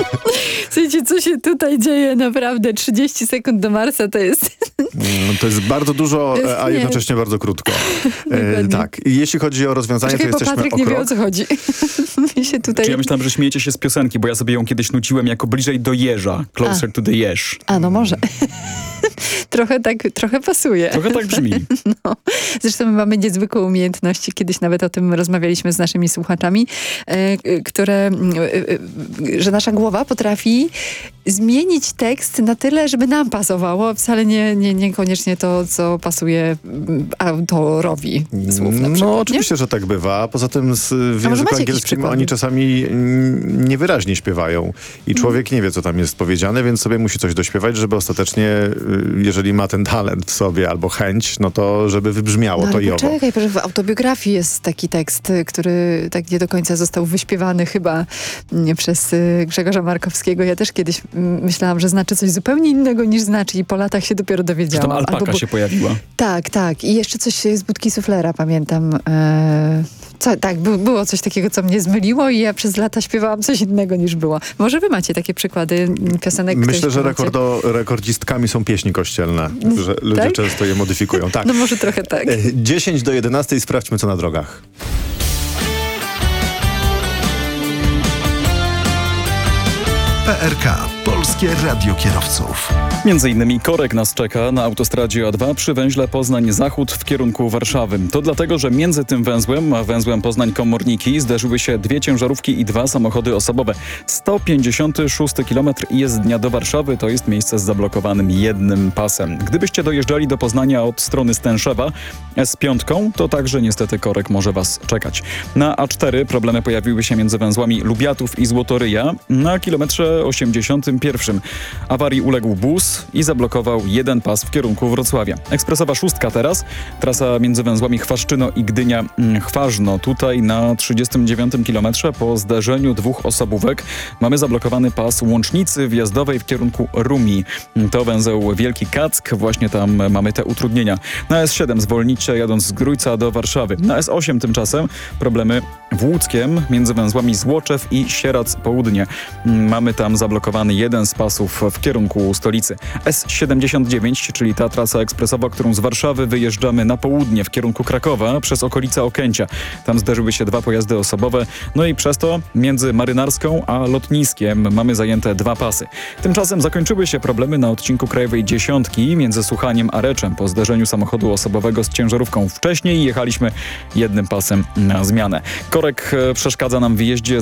Słuchajcie, co się tutaj dzieje naprawdę? 30 sekund do Marsa to jest... To jest bardzo dużo, a jednocześnie bardzo krótko. Tak. I jeśli chodzi o rozwiązanie, to jesteśmy Patryk o nie krok. wie, o co chodzi. My się tutaj... Czy ja myślałem, że śmiejecie się z piosenki, bo ja sobie ją kiedyś nuciłem jako bliżej do jeża. Closer to the jeż. No może. Trochę pasuje. Trochę tak brzmi. No. Zresztą my mamy niezwykłe umiejętności. Kiedyś nawet o tym rozmawialiśmy z naszymi słuchaczami, że nasza głowa potrafi zmienić tekst na tyle, żeby nam pasowało, a wcale niekoniecznie to, co pasuje autorowi słów na przykład. No oczywiście, że tak bywa. Poza tym w języku angielskim oni czasami niewyraźnie śpiewają i człowiek nie wie, co tam jest powiedziane, więc sobie musi coś dośpiewać, żeby ostatecznie, jeżeli ma ten talent w sobie albo chęć, no to żeby wybrzmiało to i owo. Czekaj, w autobiografii jest taki tekst, który tak nie do końca został wyśpiewany chyba przez Grzegorza Markowskiego. Ja też kiedyś myślałam, że znaczy coś zupełnie innego niż znaczy i po latach się dopiero dowiedziałam. Że tam alpaka się pojawiła. Tak. I jeszcze coś z Budki Suflera, pamiętam. Było coś takiego, co mnie zmyliło i ja przez lata śpiewałam coś innego niż było. Może wy macie takie przykłady piosenek? Myślę, że rekordzistkami są pieśni kościelne, że ludzie często je modyfikują. Tak. No może trochę tak. 10 do 11 sprawdźmy, co na drogach. PRK. Polskie Radio Kierowców. Między innymi korek nas czeka na autostradzie A2 przy węźle Poznań-Zachód w kierunku Warszawy. To dlatego, że między tym węzłem a węzłem Poznań-Komorniki zderzyły się 2 ciężarówki i 2 samochody osobowe. 156 km i jezdnia do Warszawy to jest miejsce z zablokowanym jednym pasem. Gdybyście dojeżdżali do Poznania od strony Stęszewa S5, to także niestety korek może was czekać. Na A4 problemy pojawiły się między węzłami Lubiatów i Złotoryja na kilometrze 81. Awarii uległ bus i zablokował jeden pas w kierunku Wrocławia. Ekspresowa 6 teraz, trasa między węzłami Chwaszczyno i Gdynia-Chważno. Tutaj na 39 kilometrze po zderzeniu 2 osobówek mamy zablokowany pas łącznicy wjazdowej w kierunku Rumi. To węzeł Wielki Kack, właśnie tam mamy te utrudnienia. Na S7 zwolnicie jadąc z Grójca do Warszawy. Na S8 tymczasem problemy w Łódzkiem między węzłami Złoczew i Sieradz Południe. Mamy tam zablokowany jeden z pasów w kierunku stolicy. S79, czyli ta trasa ekspresowa, którą z Warszawy wyjeżdżamy na południe w kierunku Krakowa przez okolice Okęcia. Tam zderzyły się 2 pojazdy osobowe, no i przez to między Marynarską a Lotniskiem mamy zajęte 2 pasy. Tymczasem zakończyły się problemy na odcinku Krajowej 10 między Suchaniem a Reczem po zderzeniu samochodu osobowego z ciężarówką. Wcześniej jechaliśmy jednym pasem na zmianę. Korek przeszkadza nam w wyjeździe